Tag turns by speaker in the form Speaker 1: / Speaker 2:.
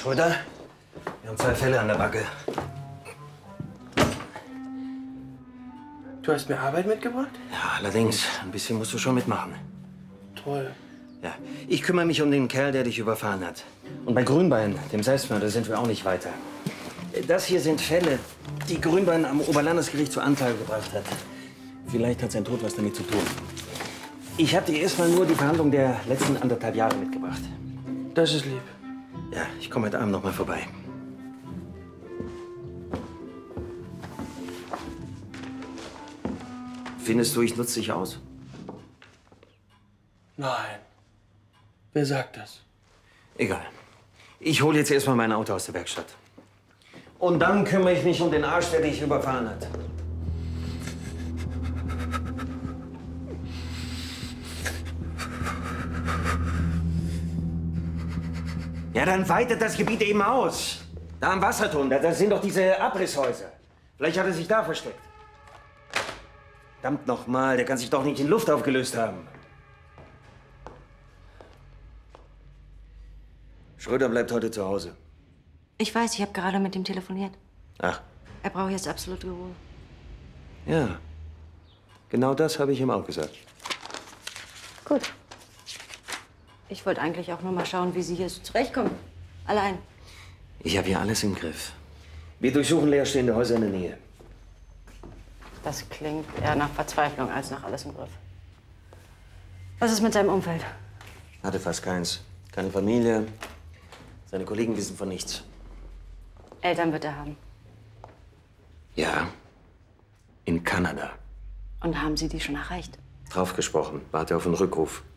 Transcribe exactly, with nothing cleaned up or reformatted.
Speaker 1: Schröder, wir haben zwei Fälle an der Backe.
Speaker 2: Du hast mir Arbeit mitgebracht?
Speaker 1: Ja, allerdings. Ein bisschen musst du schon mitmachen.
Speaker 2: Toll.
Speaker 1: Ja, ich kümmere mich um den Kerl, der dich überfahren hat. Und bei Grünbein, dem Selbstmörder, sind wir auch nicht weiter. Das hier sind Fälle, die Grünbein am Oberlandesgericht zur Anklage gebracht hat. Vielleicht hat sein Tod was damit zu tun. Ich habe dir erstmal nur die Verhandlung der letzten anderthalb Jahre mitgebracht.
Speaker 2: Das ist lieb.
Speaker 1: Ja, ich komme heute Abend noch mal vorbei. Findest du, ich nutze dich aus?
Speaker 2: Nein. Wer sagt das?
Speaker 1: Egal. Ich hole jetzt erstmal mein Auto aus der Werkstatt. Und dann kümmere ich mich um den Arsch, der dich überfahren hat. Ja, dann weitet das Gebiet eben aus. Da am Wasserturm, da, da sind doch diese Abrisshäuser. Vielleicht hat er sich da versteckt. Verdammt noch mal, der kann sich doch nicht in Luft aufgelöst haben. Schröder bleibt heute zu Hause.
Speaker 3: Ich weiß, ich habe gerade mit ihm telefoniert.
Speaker 1: Ach.
Speaker 3: Er braucht jetzt absolute Ruhe.
Speaker 1: Ja. Genau das habe ich ihm auch gesagt.
Speaker 3: Gut. Ich wollte eigentlich auch nur mal schauen, wie Sie hier so zurechtkommen. Allein.
Speaker 1: Ich habe hier alles im Griff. Wir durchsuchen leerstehende Häuser in der Nähe.
Speaker 3: Das klingt eher nach Verzweiflung als nach alles im Griff. Was ist mit seinem Umfeld?
Speaker 1: Hatte fast keins. Keine Familie. Seine Kollegen wissen von nichts.
Speaker 3: Eltern wird er haben.
Speaker 1: Ja. In Kanada.
Speaker 3: Und haben Sie die schon erreicht?
Speaker 1: Drauf gesprochen. Warte auf einen Rückruf.